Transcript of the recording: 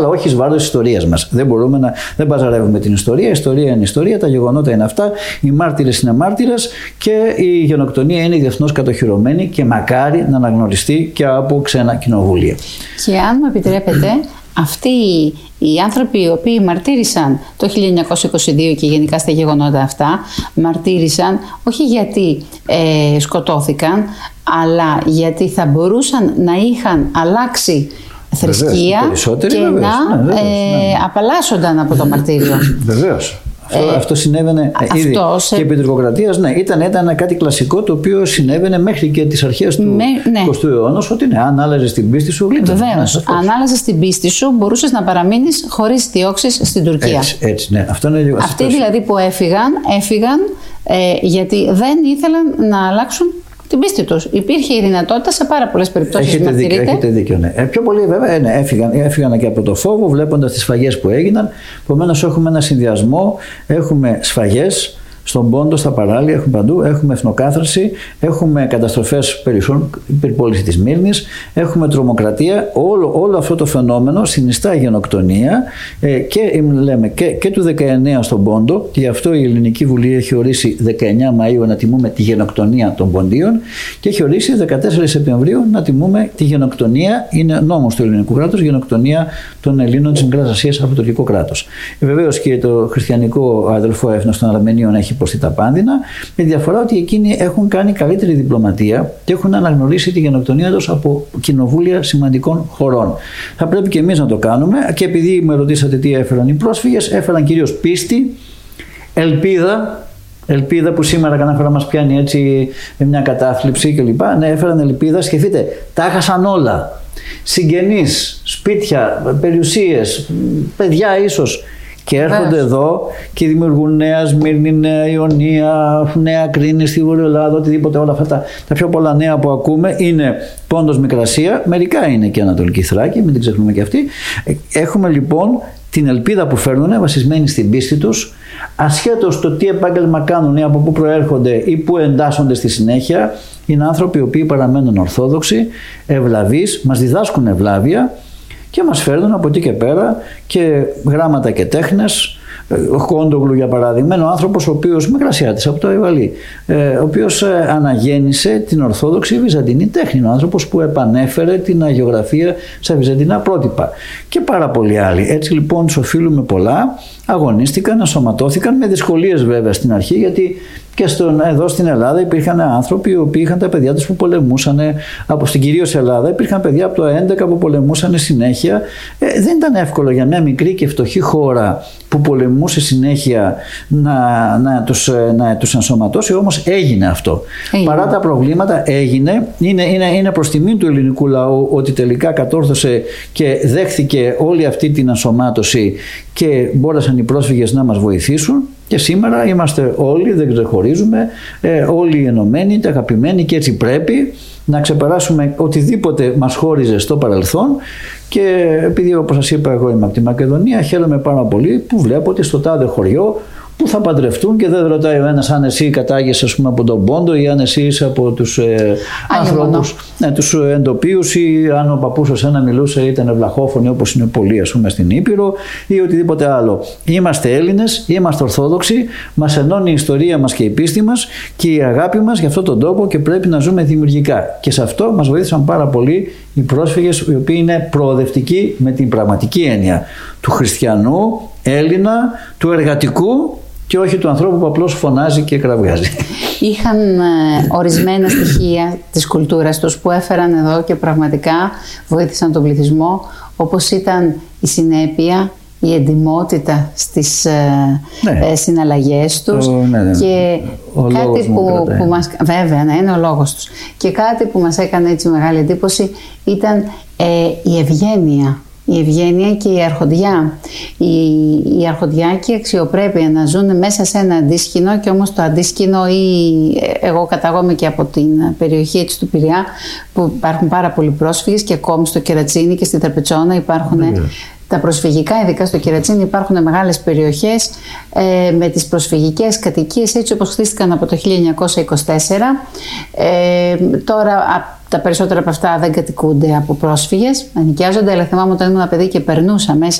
Αλλά όχι εις βάρος της ιστορίας μας. Δεν παζαρεύουμε την ιστορία. Η ιστορία είναι ιστορία, τα γεγονότα είναι αυτά. Οι μάρτυρες είναι μάρτυρες και η γενοκτονία είναι διεθνώς κατοχυρωμένη και μακάρι να αναγνωριστεί και από ξένα κοινοβούλια. Και αν μου επιτρέπετε, αυτοί οι άνθρωποι οι οποίοι μαρτύρησαν το 1922 και γενικά στα γεγονότα αυτά, μαρτύρησαν όχι γιατί σκοτώθηκαν, αλλά γιατί θα μπορούσαν να είχαν αλλάξει θρησκεία και να απαλλάσσονταν από το μαρτύριο. Βεβαίως. Αυτό συνέβαινε ήδη και επί τουρκοκρατίας. Ναι, ήταν κάτι κλασικό το οποίο συνέβαινε μέχρι και τις αρχές του 20ου αιώνα. Ότι αν άλλαζες την πίστη σου, γλίτωνες. Βεβαίως. Αν άλλαζες την πίστη σου, μπορούσες να παραμείνεις χωρίς διώξεις στην Τουρκία. Έτσι, ναι. Αυτό είναι αυτοί δηλαδή που έφυγαν γιατί δεν ήθελαν να αλλάξουν την πίστη τους. Υπήρχε η δυνατότητα σε πάρα πολλές περιπτώσεις. Έχετε δίκιο, ναι. Πιο πολύ βέβαια έφυγαν και από το φόβο, βλέποντας τις σφαγές που έγιναν. Επομένως έχουμε ένα συνδυασμό, έχουμε σφαγές στον Πόντο, στα παράλια, έχουμε παντού, έχουμε εθνοκάθαρση, έχουμε καταστροφές περιουσιών, υπερπόληση της Μύρνης, έχουμε τρομοκρατία. Όλο αυτό το φαινόμενο συνιστά γενοκτονία και του 19 στον Πόντο, και γι' αυτό η Ελληνική Βουλή έχει ορίσει 19 Μαΐου να τιμούμε τη γενοκτονία των Ποντίων και έχει ορίσει 14 Σεπτεμβρίου να τιμούμε τη γενοκτονία, είναι νόμος του ελληνικού κράτους, γενοκτονία των Ελλήνων της Μικράς Ασίας από το τουρκικό κράτος. Βεβαίως και το χριστιανικό αδελφό έθνος των Αρμενίων έχει υποστεί τα πάνδυνα, με διαφορά ότι εκείνοι έχουν κάνει καλύτερη διπλωματία και έχουν αναγνωρίσει τη γενοκτονία τους από κοινοβούλια σημαντικών χωρών. Θα πρέπει και εμείς να το κάνουμε, και επειδή με ρωτήσατε τι έφεραν οι πρόσφυγες, έφεραν κυρίως πίστη, ελπίδα που σήμερα κανένα φορά μας πιάνει έτσι με μια κατάθλιψη κλπ. Ναι, έφεραν ελπίδα. Σκεφτείτε, τα έχασαν όλα. Συγγενείς, σπίτια, περιουσίες, παιδιά ίσως. Και έρχονται εδώ και δημιουργούν Νέα Σμύρνη, Νέα Ιωνία, Νέα Κρίνη στη Βόρεια Ελλάδα, οτιδήποτε. Όλα αυτά τα πιο πολλά νέα που ακούμε είναι Πόντος, Μικρασία, μερικά είναι και Ανατολική Θράκη, μην την ξεχνούμε και αυτή. Έχουμε λοιπόν την ελπίδα που φέρνουν βασισμένη στην πίστη τους, ασχέτως το τι επάγγελμα κάνουν ή από πού προέρχονται ή πού εντάσσονται στη συνέχεια. Είναι άνθρωποι οι οποίοι παραμένουν ορθόδοξοι, ευλαβείς, μας διδάσκουν ευλάβεια και μας φέρνουν από εκεί και πέρα και γράμματα και τέχνες. Ο Κόντογλου, για παράδειγμα, είναι ο άνθρωπος ο οποίος, Μικρασιάτης από το Αϊβαλί, ο οποίος αναγέννησε την ορθόδοξη βυζαντινή τέχνη. Είναι ο άνθρωπος που επανέφερε την αγιογραφία στα βυζαντινά πρότυπα και πάρα πολλοί άλλοι. Έτσι λοιπόν τους οφείλουμε πολλά. Αγωνίστηκαν, ενσωματώθηκαν με δυσκολίες βέβαια στην αρχή, γιατί και εδώ στην Ελλάδα υπήρχαν άνθρωποι οι οποίοι είχαν τα παιδιά τους που πολεμούσαν, στην κυρίως Ελλάδα υπήρχαν παιδιά από το 11 που πολεμούσαν συνέχεια. Δεν ήταν εύκολο για μια μικρή και φτωχή χώρα που πολεμούσε συνέχεια να τους ενσωματώσει, όμως έγινε αυτό. Παρά τα προβλήματα έγινε. Είναι προς τιμή του ελληνικού λαού ότι τελικά κατόρθωσε και δέχθηκε όλη αυτή την ενσωμάτωση και μπόρεσαν οι πρόσφυγες να μας βοηθήσουν. Και σήμερα είμαστε όλοι, δεν ξεχωρίζουμε, όλοι ενωμένοι, αγαπημένοι, και έτσι πρέπει να ξεπεράσουμε οτιδήποτε μας χώριζε στο παρελθόν. Και επειδή, όπως σας είπα, εγώ είμαι από τη Μακεδονία, χαίρομαι πάρα πολύ που βλέπω ότι στο τάδε χωριό που θα παντρευτούν και δεν ρωτάει ο ένας αν εσύ κατάγεσαι, ας πούμε, από τον Πόντο ή αν εσύ είσαι από τους ανθρώπους, τους εντοπίους, ή αν ο παππούς ως ένα μιλούσε ήταν βλαχόφωνοι όπως είναι πολλοί, ας πούμε, στην Ήπειρο, ή οτιδήποτε άλλο. Είμαστε Έλληνες, είμαστε Ορθόδοξοι, μας ενώνει η ιστορία μας και η πίστη μας και η αγάπη μας για αυτόν τον τόπο και πρέπει να ζούμε δημιουργικά. Και σε αυτό μας βοήθησαν πάρα πολύ οι πρόσφυγες, οι οποίοι είναι προοδευτικοί με την πραγματική έννοια του χριστιανού, Έλληνα, του εργατικού, και όχι του ανθρώπου που απλώς φωνάζει και κραυγάζει. Είχαν ορισμένα στοιχεία της κουλτούρας τους που έφεραν εδώ και πραγματικά βοήθησαν τον πληθυσμό, όπως ήταν η συνέπεια, η εντιμότητα στις συναλλαγές τους, και κάτι που μας... Βέβαια, ναι, είναι ο λόγος τους. Και κάτι που μας έκανε έτσι μεγάλη εντύπωση ήταν η ευγένεια. Η ευγένεια και η αρχοντιά. Η αρχοντιά και η αξιοπρέπεια να ζουν μέσα σε ένα αντίσκηνο, και όμως το αντίσκηνο, ή εγώ κατάγομαι και από την περιοχή έτσι του Πειραιά, που υπάρχουν πάρα πολλοί πρόσφυγες, και ακόμη στο Κερατσίνι και στη Τραπετσόνα υπάρχουν τα προσφυγικά, ειδικά στο Κερατσίνι υπάρχουν μεγάλες περιοχές με τις προσφυγικές κατοικίες έτσι όπως χτίστηκαν από το 1924. Τώρα Τα περισσότερα από αυτά δεν κατοικούνται από πρόσφυγες, ενοικιάζονται, αλλά θυμάμαι όταν ήμουν παιδί και περνούσα μέσα